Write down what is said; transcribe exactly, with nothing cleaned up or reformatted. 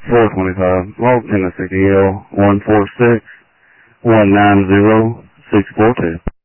four twenty-five, log Tennessee D L one four six one nine zero six four two.